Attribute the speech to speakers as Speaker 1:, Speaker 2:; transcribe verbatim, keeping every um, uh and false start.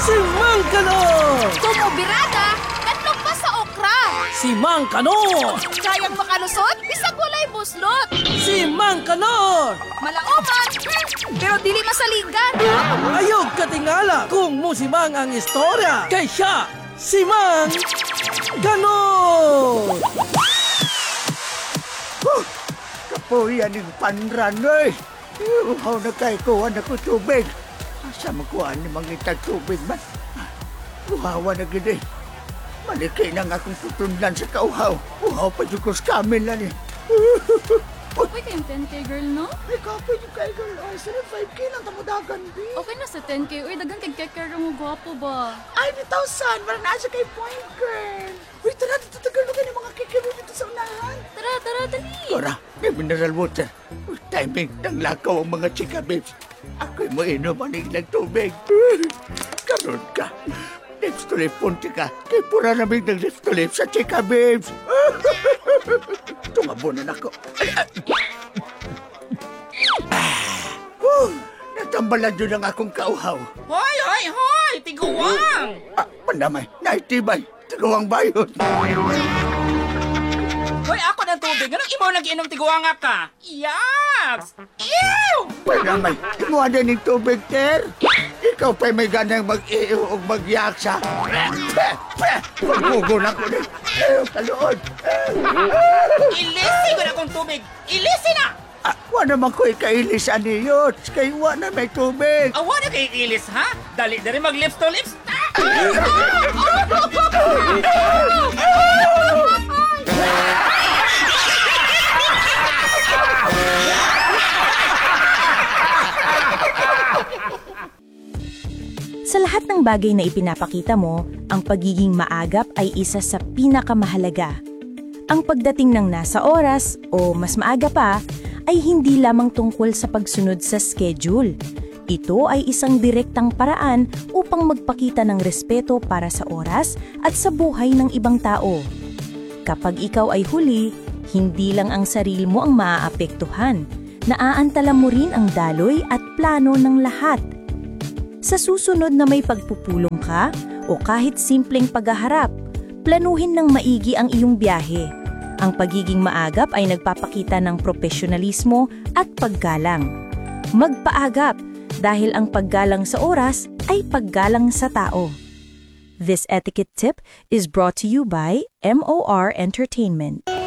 Speaker 1: Si Mang Kanor!
Speaker 2: Kumubirada, katlong pa sa okra.
Speaker 1: Si Mang Kanor!
Speaker 2: Kayang makalusot, bisag walay buslot.
Speaker 1: Si Mang Kanor!
Speaker 2: Malaoban, pero dili masaligan.
Speaker 1: Ayog katingala kung musimang ang istorya. Kay siya, si Mang Kanor!
Speaker 3: Huh! Kapoy, aning panran, eh! Iuhaw na kay kuha na ko tubig. Asa makuha ni mangitag tubig man? Uhawa na gid eh. Malikay na nga akong tutundan sa kauhaw. Uhaw pa dyan ko sa kamin lang eh.
Speaker 4: Okay kayong ten K girl, no?
Speaker 3: Ay, kapoy yung kay girl. Ay, sila five K lang tamudagan, B.
Speaker 4: Okay na sa ten K. Uy, dagang kay kekere mo gwapo ba?
Speaker 3: Ay, di tao san. Wala na siya kay point girl. Uy, tara, dito tagal mo kayo mga kikiro dito sa unahan.
Speaker 4: Tara, tara, dali!
Speaker 3: Tara, may mineral water. Uy, timing ng lakaw ang mga chika babes. Ako'y mo inom ang ng tubig. Karoon ka. Lips to lip punti ka. Kaya pura namig ng lips to lip sa chika babes. Tumabunan ako. Natambalan doon ang akong kauhaw.
Speaker 5: Hoy, hoy, hoy! Tiguang!
Speaker 3: Ah, pandamay, naitibay. Tagawang bayon.
Speaker 5: Hoy, ako ng tubig. Anong imo nag-inom tiguang ka? Yaks! Ew!
Speaker 3: Pandamay, imuha na ng tubig, Ter. Ikaw pa'y may ganang mag-iyo o mag-yaksa. Pagbugon ako na. Ew, kaluod.
Speaker 5: Ilisi ko na kong tubig! Ilisi na!
Speaker 3: Ah, wala naman ko'y kailisan niyo. Kaya wala na may tubig.
Speaker 5: Awa na kay ilis, ha? Dali na rin mag-lips to lips.
Speaker 6: Sa lahat ng bagay na ipinapakita mo, ang pagiging maagap ay isa sa pinakamahalaga. Ang pagdating ng nasa oras o mas maaga pa ay hindi lamang tungkol sa pagsunod sa schedule. Ito ay isang direktang paraan upang magpakita ng respeto para sa oras at sa buhay ng ibang tao. Kapag ikaw ay huli, hindi lang ang sarili mo ang maaapektuhan. Naaantala mo rin ang daloy at plano ng lahat. Sa susunod na may pagpupulong ka o kahit simpleng paghaharap, planuhin ng maigi ang iyong biyahe. Ang pagiging maagap ay nagpapakita ng profesionalismo at paggalang. Magpaagap dahil ang paggalang sa oras ay paggalang sa tao. This etiquette tip is brought to you by M O R Entertainment.